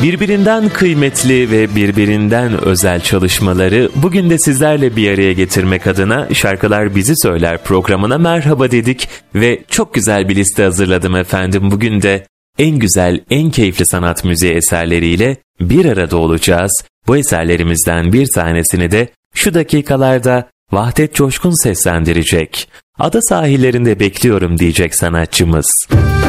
Birbirinden kıymetli ve birbirinden özel çalışmaları bugün de sizlerle bir araya getirmek adına Şarkılar Bizi Söyler programına merhaba dedik ve çok güzel bir liste hazırladım efendim. Bugün de en güzel, en keyifli sanat müziği eserleriyle bir arada olacağız. Bu eserlerimizden bir tanesini de şu dakikalarda Vahdet Coşkun seslendirecek. Ada sahillerinde bekliyorum diyecek sanatçımız.